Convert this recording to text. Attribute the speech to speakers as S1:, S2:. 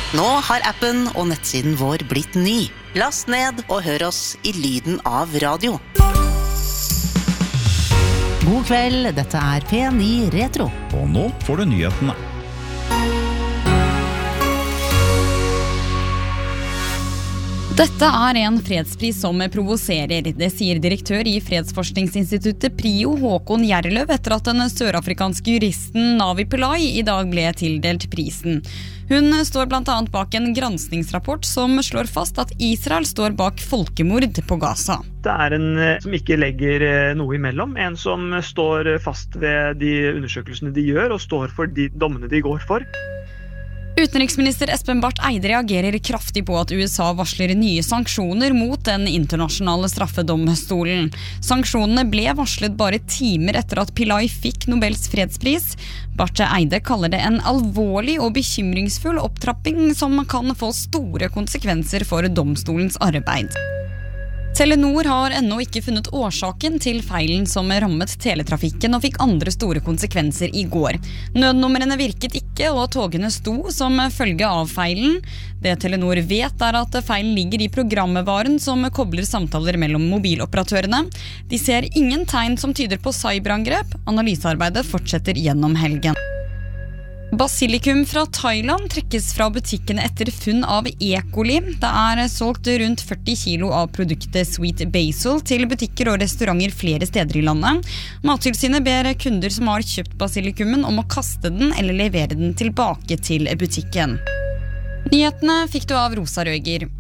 S1: Nå har appen og nettsiden vår blitt ny. Last ned og hør oss i lyden av radio. God kveld, dette er P9 Retro.
S2: Og nå får du nyhetene.
S3: Dette er en fredspris som provoserer. Det sier direktør i fredsforskningsinstituttet PRIO, Håkon Gjerløv, etter at den sørafrikanske juristen Navi Pillay i dag ble tildelt prisen. Hun står blant annet bak en granskningsrapport som slår fast at Israel står bak folkemord på Gaza.
S4: Det er en som ikke legger noe imellom, en som står fast ved de undersøkelsene de gjør og står for de dommene de går for.
S3: Utenriksminister Espen Barth Eide reagerer kraftig på at USA varsler nye sanksjoner mot den internasjonale straffedomstolen. Sanksjonene ble varslet bare timer etter at Pillay fikk Nobels fredspris. Barth Eide kaller det en alvorlig og bekymringsfull opptrapping som kan få store konsekvenser for domstolens arbeid. Telenor har ennå ikke funnet årsaken til feilen som rammet teletrafikken og fikk andre store konsekvenser i går. Nødnumrene virket ikke, og togene sto som følge av feilen. Det Telenor vet er at feilen ligger i programvaren som kobler samtaler mellom mobiloperatørene. De ser ingen tegn som tyder på cyberangrep. Analysearbeidet fortsetter gjennom helgen. Basilikum fra Thailand trekkes fra butikkene etter funn av E. coli. Det er solgt rundt 40 kilo av produktet Sweet Basil til butikker og restauranter flere steder i landet. Mattilsynet ber kunder som har kjøpt basilikumen om å kaste den eller levere den tilbake til butikken. Nyhetene fikk du av Rosa Røger.